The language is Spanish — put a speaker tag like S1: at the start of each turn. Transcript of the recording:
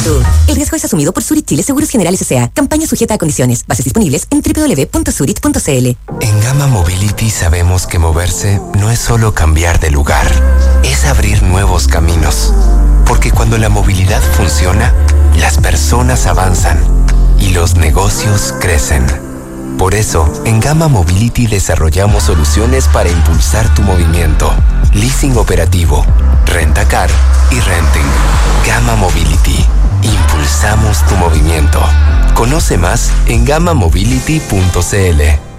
S1: tú. El riesgo es asumido por Zurich Chile Seguros Generales S.A. Campaña sujeta a condiciones. Bases disponibles en www.zurich.cl.
S2: En Gama Mobility sabemos que moverse no es solo cambiar de lugar, es abrir nuevos caminos. Porque cuando la movilidad funciona, las personas avanzan y los negocios crecen. Por eso, en Gama Mobility desarrollamos soluciones para impulsar tu movimiento. Leasing operativo, rentacar y renting. Gama Mobility. Impulsamos tu movimiento. Conoce más en gamamobility.cl.